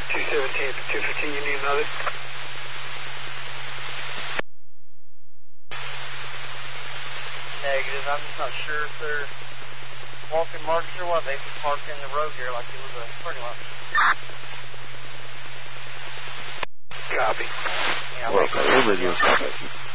217 for 215, you need another? Negative. I'm just not sure if they're walking markers or what. They just parked in the road here like it was a parking lot. Copy. Yeah, Well, okay, we'll radio.